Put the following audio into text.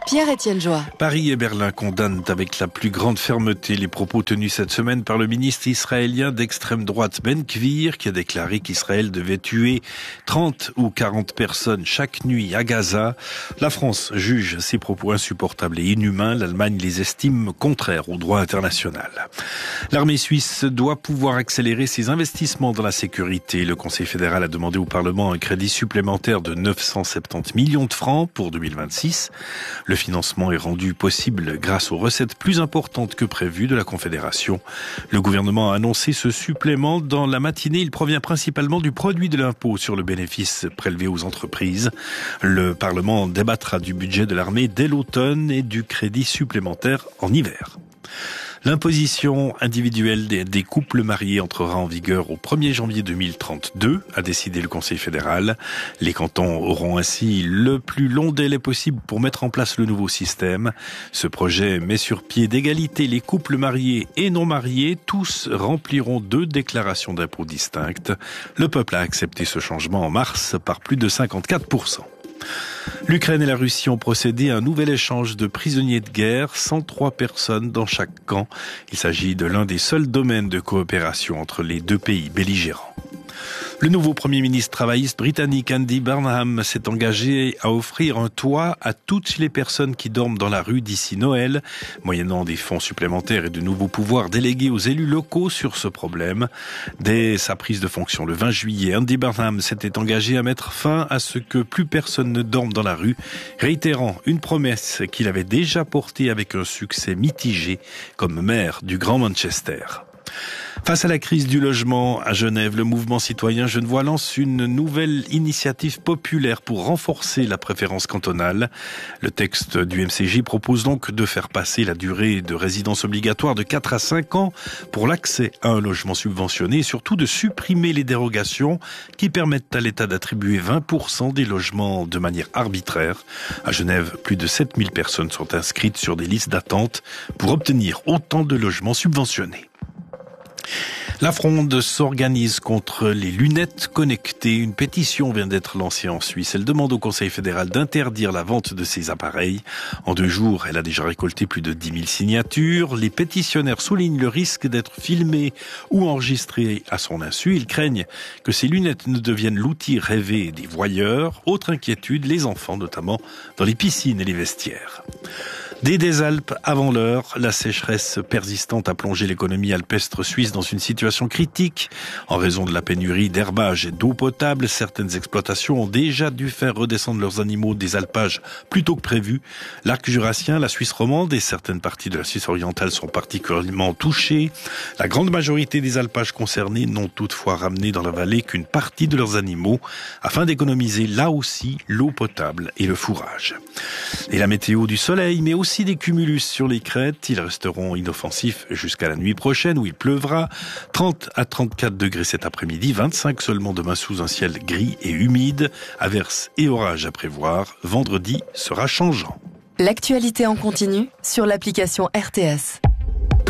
Pierre-Étienne Joie. Paris et Berlin condamnent avec la plus grande fermeté les propos tenus cette semaine par le ministre israélien d'extrême droite Ben Gvir, qui a déclaré qu'Israël devait tuer 30 ou 40 personnes chaque nuit à Gaza. La France juge ces propos insupportables et inhumains. L'Allemagne les estime contraires au droit international. L'armée suisse doit pouvoir accélérer ses investissements dans la sécurité. Le Conseil fédéral a demandé au Parlement un crédit supplémentaire de 970 millions de francs pour 2026. Le financement est rendu possible grâce aux recettes plus importantes que prévues de la Confédération. Le gouvernement a annoncé ce supplément dans la matinée. Il provient principalement du produit de l'impôt sur le bénéfice prélevé aux entreprises. Le Parlement débattra du budget de l'armée dès l'automne et du crédit supplémentaire en hiver. L'imposition individuelle des couples mariés entrera en vigueur au 1er janvier 2032, a décidé le Conseil fédéral. Les cantons auront ainsi le plus long délai possible pour mettre en place le nouveau système. Ce projet met sur pied d'égalité les couples mariés et non mariés. Tous rempliront 2 déclarations d'impôts distinctes. Le peuple a accepté ce changement en mars par plus de 54%. L'Ukraine et la Russie ont procédé à un nouvel échange de prisonniers de guerre, 103 personnes dans chaque camp. Il s'agit de l'un des seuls domaines de coopération entre les 2 pays belligérants. Le nouveau Premier ministre travailliste britannique Andy Burnham s'est engagé à offrir un toit à toutes les personnes qui dorment dans la rue d'ici Noël, moyennant des fonds supplémentaires et de nouveaux pouvoirs délégués aux élus locaux sur ce problème. Dès sa prise de fonction le 20 juillet, Andy Burnham s'était engagé à mettre fin à ce que plus personne ne dorme dans la rue, réitérant une promesse qu'il avait déjà portée avec un succès mitigé comme maire du Grand Manchester. Face à la crise du logement à Genève, le mouvement citoyen genevois lance une nouvelle initiative populaire pour renforcer la préférence cantonale. Le texte du MCJ propose donc de faire passer la durée de résidence obligatoire de 4 à 5 ans pour l'accès à un logement subventionné et surtout de supprimer les dérogations qui permettent à l'État d'attribuer 20% des logements de manière arbitraire. À Genève, plus de 7000 personnes sont inscrites sur des listes d'attente pour obtenir autant de logements subventionnés. La fronde s'organise contre les lunettes connectées. Une pétition vient d'être lancée en Suisse. Elle demande au Conseil fédéral d'interdire la vente de ces appareils. En 2 jours, elle a déjà récolté plus de 10 000 signatures. Les pétitionnaires soulignent le risque d'être filmés ou enregistrés à son insu. Ils craignent que ces lunettes ne deviennent l'outil rêvé des voyeurs. Autre inquiétude, les enfants, notamment dans les piscines et les vestiaires. Des Alpes avant l'heure, la sécheresse persistante a plongé l'économie alpestre suisse dans une situation critique. En raison de la pénurie d'herbage et d'eau potable, certaines exploitations ont déjà dû faire redescendre leurs animaux des alpages plus tôt que prévu. L'arc jurassien, la Suisse romande et certaines parties de la Suisse orientale sont particulièrement touchées. La grande majorité des alpages concernés n'ont toutefois ramené dans la vallée qu'une partie de leurs animaux afin d'économiser là aussi l'eau potable et le fourrage. Et la météo du soleil, mais aussi des cumulus sur les crêtes. Ils resteront inoffensifs jusqu'à la nuit prochaine où il pleuvra. 30 à 34 degrés cet après-midi, 25 seulement demain sous un ciel gris et humide. Averses et orages à prévoir. Vendredi sera changeant. L'actualité en continu sur l'application RTS.